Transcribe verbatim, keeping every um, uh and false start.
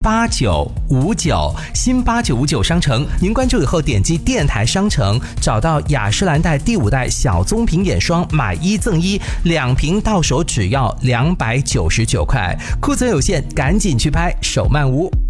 八九五九，新八九五九商城。您关注以后点击电台商城，找到雅诗兰黛第五代小棕瓶眼霜，买一赠一，两瓶到手只要两百九十九块。库存有限，赶紧去拍，手慢无。